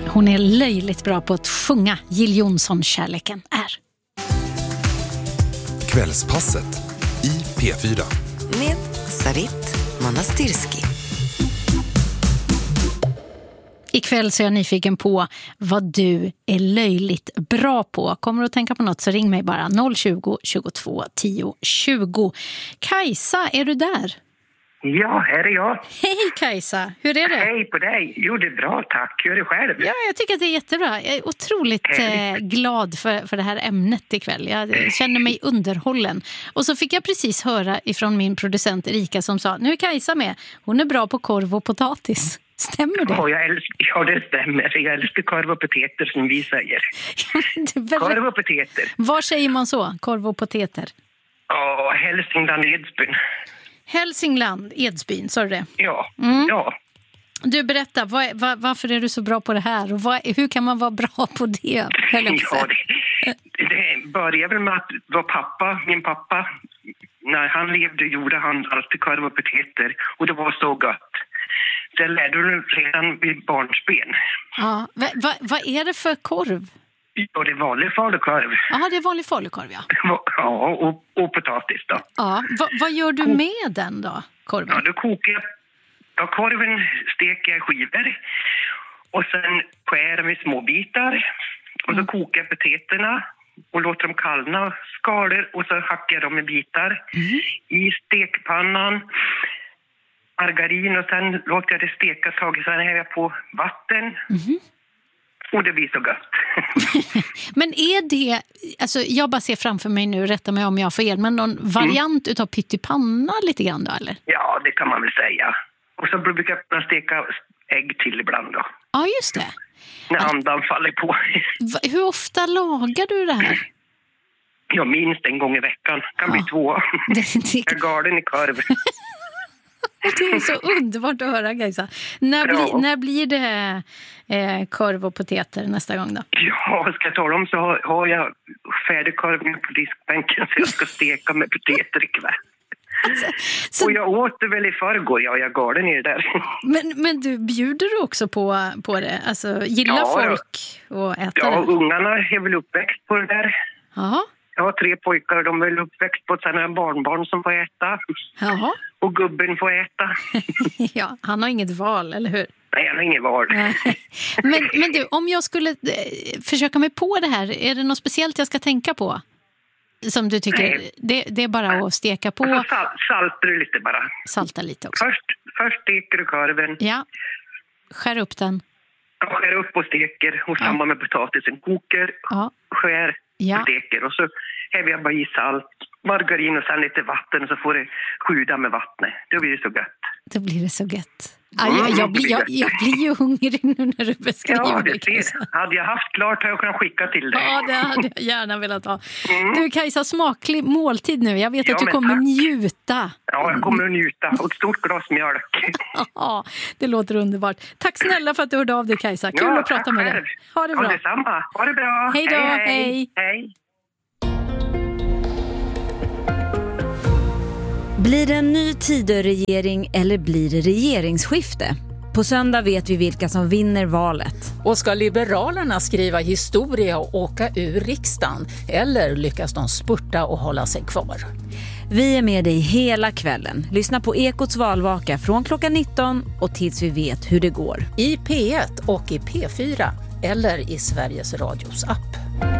Hon är löjligt bra på att sjunga. Jill Johnson, Kärleken är. Kvällspasset i P4. Med Sarit Manastirski. Ikväll så är jag nyfiken på vad du är löjligt bra på. Kommer du att tänka på något så ring mig bara 020 22 10 20. Kajsa, är du där? Ja, här är jag. Hej Kajsa, hur är det? Hej på dig. Jo, det är bra, tack. Hur är det själv? Ja, jag tycker att det är jättebra. Jag är otroligt glad för det här ämnet ikväll. Jag känner mig underhållen. Och så fick jag precis höra ifrån min producent Erika som sa, nu är Kajsa med. Hon är bra på korv och potatis. Stämmer det? Ja, det stämmer. Jag älskar korv och potater som vi säger. Korv och potater. Var säger man så? Korv och potater? Ja, Hälsingland, Edsbyn. Hälsingland, Edsbyn, sa du det? Ja, ja. Du, berätta, varför är du så bra på det här? Och hur kan man vara bra på det? Det började väl med att min pappa, när han levde gjorde han alltid korv och potater. Och det var så gott. Det lärde du redan vid barnsben. Ja, vad är det för korv? Ja, det är vanlig falukorv. Ja, det är vanlig falukorv, ja. Ja, och potatis då. Ja, vad gör du med den då, korven? Ja, då kokar jag. Ja, korven steker jag i skivor. Och sen skär jag med små bitar. Och så kokar jag potaterna och låter dem kallna skalor. Och så hackar jag dem i bitar i stekpannan. Margarin och sen låter jag det steka ett tag. Sen häver jag på vatten. Och det blir så gott. Men är det, alltså jag bara ser framför mig nu, rätta mig om jag har fel, men någon variant utav pyttipanna lite grann då, eller? Ja, det kan man väl säga. Och så brukar jag steka ägg till ibland då. Ja, just det. När andan faller på. Hur ofta lagar du det här? Ja, minst en gång i veckan. Kan bli 2. Jag är galen i korv. Det är så underbart att höra, Kajsa. När blir det korv och potater nästa gång då? Ja, ska jag tala om så har jag färdigkorv på diskbänken så jag ska steka med potater ikväll. Alltså, och jag åt det väl i förrgår, jag är galen i det där. Men du, bjuder du också på det? Alltså, gillar folk att äta det? Ja, ungarna är väl uppväxt på det där. Jaha. Jag har 3 pojkar och de är väl uppväxt på ett sådant barnbarn som får äta. Jaha. Och gubben får äta. Ja, han har inget val, eller hur? Nej, han har inget val. Men du, om jag skulle försöka mig på det här, är det något speciellt jag ska tänka på? Som du tycker, det är bara att steka på. Och så saltar du lite bara. Salta lite också. Först steker du korven. Ja, skär upp den. Jag skär upp och steker och samma med potatisen. Koker, skär och steker. Och så häver jag bara i salt, margarin och sen lite vatten. Och så får det sjuda med vattnet. Då blir det så gött. Då blir det så gött. Jag blir ju hungrig nu när du beskriver det. Ja, det ser. Hade jag haft klart hade jag kunnat skicka till dig. Ja, det hade jag gärna velat ha. Du, Kajsa, smaklig måltid nu. Jag vet att du kommer njuta. Ja, jag kommer att njuta. Och ett stort glas mjölk. Ja, det låter underbart. Tack snälla för att du hörde av dig, Kajsa. Kul att prata med dig. Ha det bra. Ja, detsamma. Ha det bra. Hej då, hej. Hej. Blir det en ny Tidöregering eller blir det regeringsskifte? På söndag vet vi vilka som vinner valet. Och ska Liberalerna skriva historia och åka ur riksdagen? Eller lyckas de spurta och hålla sig kvar? Vi är med dig hela kvällen. Lyssna på Ekots valvaka från klockan 19 och tills vi vet hur det går. I P1 och i P4 eller i Sveriges Radios app.